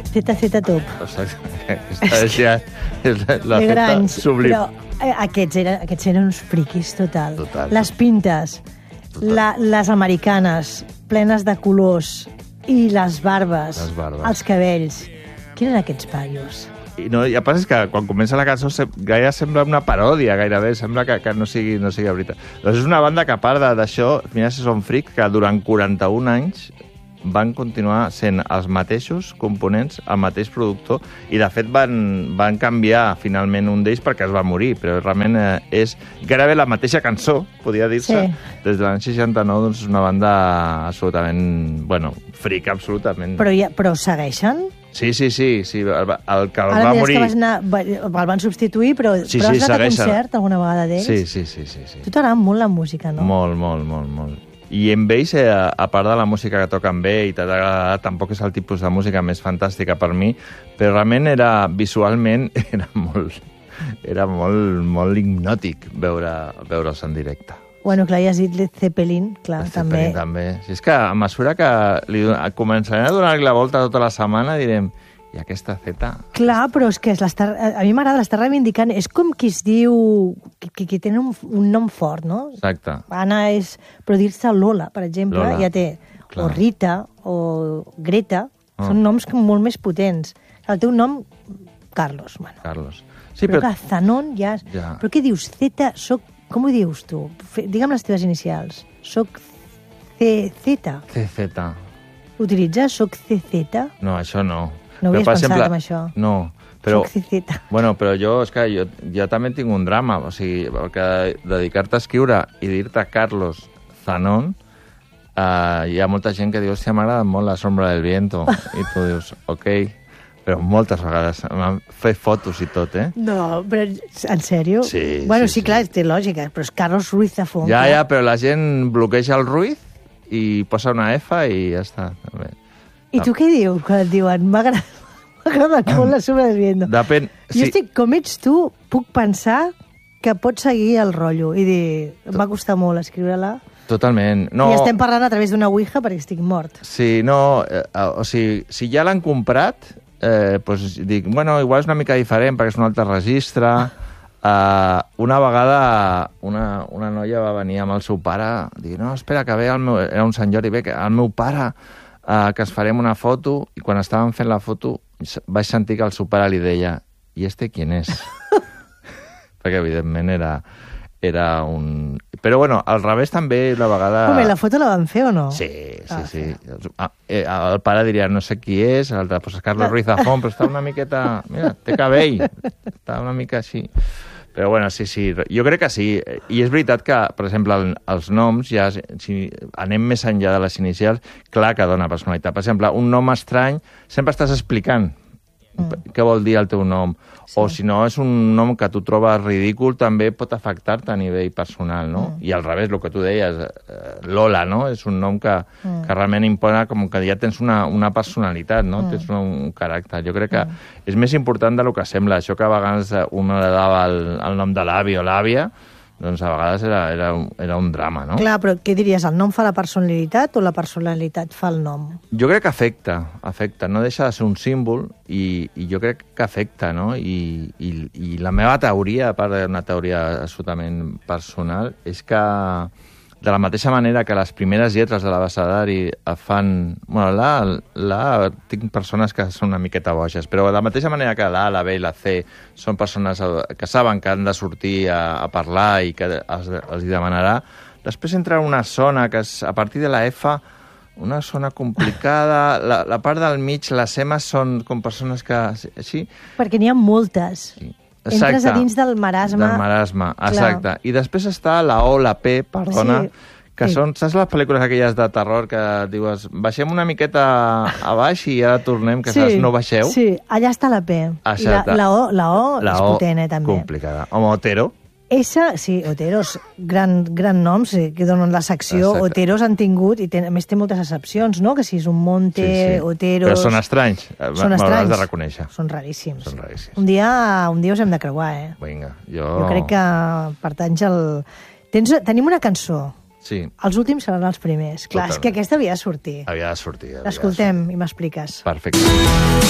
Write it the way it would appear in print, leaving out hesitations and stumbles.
ZZ Top. Aquesta és la feta sublim. Però aquests eren uns friquis, total. Total. Les pintes, les americanes, plenes de colors, i les barbes, els cabells. Qui eren aquests paios? I el que passa és que quan comença la cançó gaire sembla una paròdia, gairebé, sembla que no sigui veritat. Doncs és una banda que a part d'això, mira si són frics, que durant 41 anys van continuar sent els mateixos components, el mateix productor, i de fet van canviar finalment un d'ells perquè es va morir, però realment és gairebé la mateixa cançó, podria dir-se, des de l'any 69, doncs és una banda absolutament, bueno, fric, absolutament. Però segueixen? Sí, el que el va morir... El van substituir, però has anat a concert alguna vegada d'ells? Sí. Tu t'agrada molt la música, no? Molt. I amb ells, a part de la música que toquen bé, i tampoc és el tipus de música més fantàstica per mi, però realment visualment era molt hipnòtic veure'ls en directe. Bueno, clar, ja has dit Led Zeppelin, clar, també. Zeppelin també. Si és que a mesura que començarem a donar-li la volta tota la setmana, direm... I aquesta Z... Clar, però és que a mi m'agrada, l'està reivindicant. És com qui es diu... que tenen un nom fort, no? Exacte. Anna és... Però dir-se Lola, per exemple, ja té... Clar. O Rita, o Greta, són noms molt més potents. El teu nom, Carlos. Bueno. Carlos. Sí, però que Zanon ja... Però què dius? Z, soc... Com ho dius, tu? Digue'm les teves inicials. Soc CZ. CZ. Utilitzes soc CZ? No, això no. No hauries pensat en això? No, però... Soc CZ. Bueno, però jo també tinc un drama. O sigui, perquè dedicar-te a escriure i dir-te Carlos Zanon, hi ha molta gent que diu, hòstia, m'agrada molt La sombra del viento. I tu dius, ok, però moltes vegades m'han fet fotos i tot, No, però en sèrio? Sí. Bueno, sí, clar, té lògica, però és Carlos Ruiz Zafón. Ja, però la gent bloqueja el Ruiz i posa una F i ja està. I tu què dius quan et diuen m'agrada molt La sombra del viento? Depèn. Jo estic, com ets tu, puc pensar que pots seguir el rotllo i dir, m'ha costat molt escriure-la. Totalment. No. I estem parlant a través d'una ouija perquè estic mort. Sí, no, o sigui, si ja l'han comprat, doncs dic, bueno, igual és una mica diferent perquè és un altre registre. Una vegada una noia va venir amb el seu pare, dir, no, espera, que ve era un Sant Jordi, ve el meu pare, que es farem una foto, i quan estàvem fent la foto vaig sentir que el seu pare li deia, i quién és? Perquè evidentment era un... Però bueno, al revés també la vegada... Home, la foto la van fer o no? Sí. El pare diria, no sé qui és, l'altre, pues Carlos Ruiz Zafón, però està una miqueta... Mira, té cabell, està una mica així. Però bueno, sí, jo crec que sí. I és veritat que, per exemple, els noms, ja, si anem més enllà de les inicials, clar que dona personalitat. Per exemple, un nom estrany, sempre estàs explicant què vol dir el teu nom. Sí. O si no, és un nom que tu trobes ridícul, també pot afectar-te a nivell personal, no? I al revés, el que tu deies, Lola, no? És un nom que realment impone com que ja tens una personalitat, no? Tens un caràcter. Jo crec que és més important del que sembla. Això que a vegades un heredava el nom de l'avi o l'àvia, doncs a vegades era un drama, no? Clar, però què diries? El nom fa la personalitat o la personalitat fa el nom? Jo crec que afecta. No deixa de ser un símbol i jo crec que afecta, no? I la meva teoria, a part d'una teoria absolutament personal, és que de la mateixa manera que les primeres lletres de l'abecedari fan... Bueno, tinc persones que són una miqueta boges, però de la mateixa manera que la B i la C són persones que saben que han de sortir a parlar i que els demanarà, després entra una zona que és, a partir de la F, una zona complicada, la part del mig, les M's són com persones que... Així... Perquè n'hi ha moltes. Sí. Entres a dins del marasme. Del marasme, exacte. I després està la O, la P, perdona, que són, saps les pel·lícules aquelles de terror que dius, baixem una miqueta a baix i ara tornem, que saps, no baixeu? Sí, allà està la P. Exacte. I la O és potent, també. Complicada. Home, Otero. Sí, Oteros, gran noms que donen la secció. Exacte. Oteros han tingut, i a més té moltes excepcions, no? Que si és un Monte, Oteros... Però són estranys, m'hauràs de reconèixer. Són raríssims. Un dia us hem de creuar, Vinga, jo crec que pertanys al... Tenim una cançó. Sí. Els últims seran els primers. Clar, és que aquesta havia de sortir. Havia de sortir. L'escoltem i m'expliques. Perfecte.